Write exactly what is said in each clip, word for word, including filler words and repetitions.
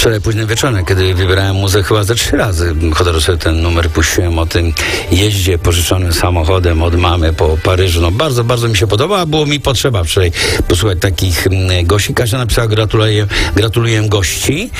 wczoraj późnym wieczorem, kiedy wybierałem muzykę chyba ze trzy razy, chociaż sobie ten numer puściłem o tym jeździe pożyczonym samochodem od mamy po Paryżu. No bardzo, bardzo mi się podoba, a było mi potrzeba wczoraj posłuchać takich mm, gości. Kasia napisała, gratuluję, gratuluję gości.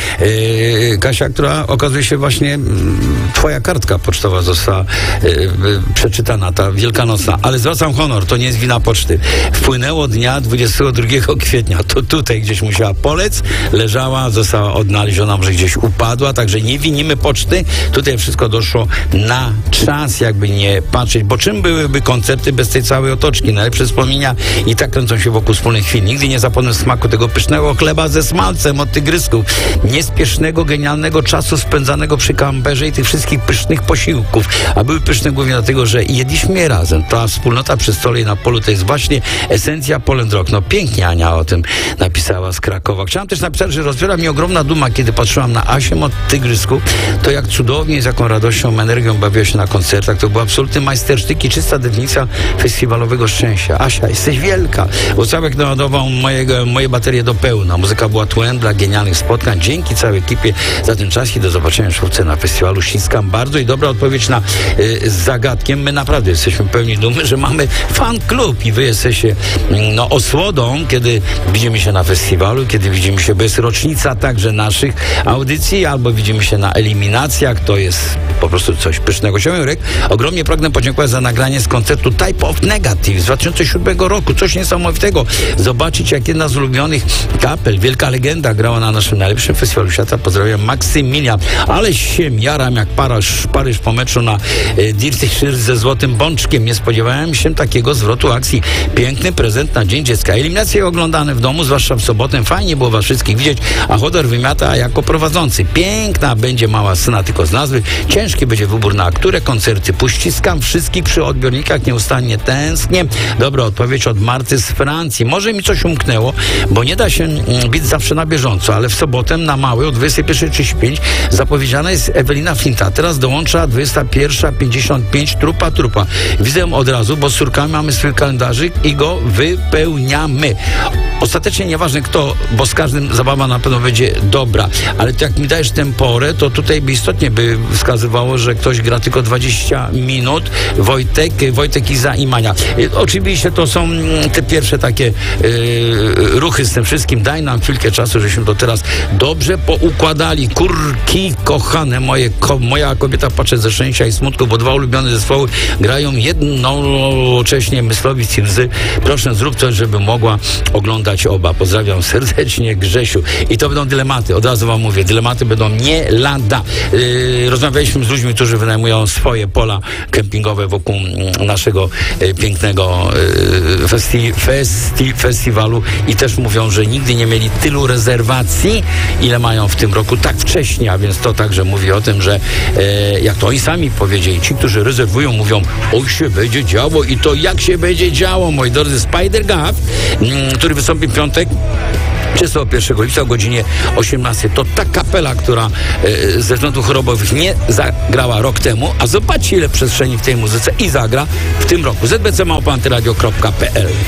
Yy, Kasia, która okazuje się właśnie mm, twoja kartka pocztowa została yy, yy, przeczytana, ta wielkanocna. Ale zwracam honor, to nie jest wina poczty. Wpłynęło dnia dwudziestego drugiego kwietnia. To tutaj gdzieś musiała polec, leżała, została odnaleziona, może gdzieś upadła, także nie winimy poczty. Tutaj wszystko doszło na czas, jakby nie patrzeć, bo czym byłyby koncerty bez tej całej otoczki? Najlepsze wspomnienia i tak kręcą się wokół wspólnych chwil. Nigdy nie zapomnę smaku tego pysznego chleba ze smalcem od tygrysków, niespiesznego, genialnego czasu spędzanego przy kamperze i tych wszystkich pysznych posiłków. A były pyszne głównie dlatego, że jedliśmy je razem. Ta wspólnota przy stole i na polu to jest właśnie esencja Poland Rock. No pięknie Ania o tym napisała z Krakowa. Chciałam też napisać, że rozbiera mi ogromna duma, kiedy patrzyłam na Asię od tygrysków, to jak cudownie, z jaką radością, energią bawiła się na koncertach. To był absolutny majstersztyk i czysta definicja festiwalowego szczęścia. Asia, jesteś wielka. Włocławek naładował mojego, moje baterie do pełna. Muzyka była tłem dla genialnych spotkań. Dzięki całej ekipie za ten czas i do zobaczenia wkrótce na festiwalu. Ściskam bardzo i dobra odpowiedź na y, z zagadkiem. My naprawdę jesteśmy pełni dumy, że mamy fan klub i wy jesteście no, osłodą, kiedy widzimy się na festiwalu, kiedy widzimy się, bo jest rocznica także naszych audycji, albo widzimy się na eliminacjach. To jest po prostu coś pysznego. Siemurek, ogromnie pragnę podziękować za nagranie z koncertu Type of Negative z dwa tysiące siódmego roku. Coś niesamowitego. Zobaczyć, jak jedna z ulubionych kapel, wielka legenda, grała na naszym najlepszym festiwalu świata. Pozdrawiam, Maksymilian. Ale się jaram jak Paryż, Paryż po meczu na e, Dirty Shirt ze złotym bączkiem. Nie spodziewałem się takiego zwrotu akcji. Piękny prezent na Dzień Dziecka. Eliminacje oglądane w domu, zwłaszcza w sobotę. Fajnie było was wszystkich widzieć, a Chodor wymiata jako prowadzący. Piękna będzie mała scena, tylko z nazwy. Ciężki będzie wybór, na które koncerty puściskam wszystkich przy odbiornikach, nieustannie tęsknię. Dobra odpowiedź od Marty z Francji. Może mi coś umknęło, bo nie da się mm, być zawsze na bieżąco, ale w sobotę na Mały o dwudziestej pierwszej trzydzieści pięć zapowiedziana jest Ewelina Flinta. Teraz dołącza dwudziesta pierwsza pięćdziesiąt pięć trupa trupa. Widzę od razu, bo z córkami mamy swój kalendarzyk i go wypełniamy. Ostatecznie nieważne kto, bo z każdym zabawa na pewno będzie dobra, ale to jak mi dajesz tę porę, to tutaj by istotnie by wskazywało, że ktoś gra tylko dwadzieścia minut. Wojtek, Wojtek Iza i Mania. Oczywiście to są te pierwsze takie yy, ruchy z tym wszystkim. Daj nam chwilkę czasu, żeśmy to teraz dobrze poukładali. Kurki kochane moje, ko, moja kobieta płacze ze szczęścia i smutku, bo dwa ulubione zespoły grają jednocześnie Myslowic i Łzy. Proszę, zrób coś, żeby mogła oglądać oba. Pozdrawiam serdecznie, Grzesiu. I to będą dylematy. Od razu wam mówię, dylematy będą nie lada. Yy, rozmawialiśmy z ludźmi, którzy wynajmują swoje pola kempingowe wokół naszego yy, pięknego yy, festi, festi, festiwalu i też mówią, że nigdy nie mieli tylu rezerwacji, ile mają w tym roku tak wcześnie, a więc to także mówi o tym, że yy, jak to oni sami powiedzieli, ci, którzy rezerwują, mówią, oj się będzie działo i to jak się będzie działo, moi drodzy. Spider Gaff, yy, który wystąpi w piątek trzydziestego pierwszego lipca o godzinie osiemnastej. To ta kapela, która e, ze względów chorobowych nie zagrała rok temu, a zobaczcie ile przestrzeni w tej muzyce i zagra w tym roku. z b c małpa antyradio kropka p l